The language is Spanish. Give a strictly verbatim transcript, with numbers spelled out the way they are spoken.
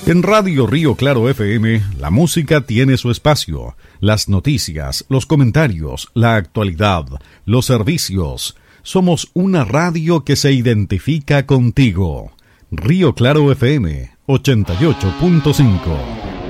En Radio Río Claro F M, la música tiene su espacio. Las noticias, los comentarios, la actualidad, los servicios. Somos una radio que se identifica contigo. Río Claro F M, ochenta y ocho punto cinco.